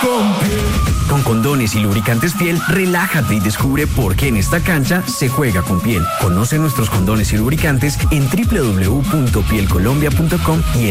con Piel. Con condones y lubricantes Piel, relájate y descubre por qué en esta cancha se juega con Piel. Conoce nuestros condones y lubricantes en www.pielcolombia.com y en